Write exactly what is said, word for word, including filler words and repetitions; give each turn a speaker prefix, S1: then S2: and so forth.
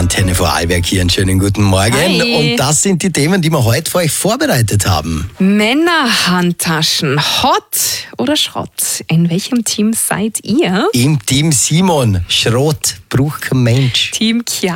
S1: Antenne Vorarlberg hier. Einen schönen guten Morgen.
S2: Hi.
S1: Und das sind die Themen, die wir heute für euch vorbereitet haben.
S2: Männerhandtaschen, Hot oder Schrott? In welchem Team seid ihr?
S1: Im Team Simon. Schrott braucht kein Mensch.
S2: Team Chiara.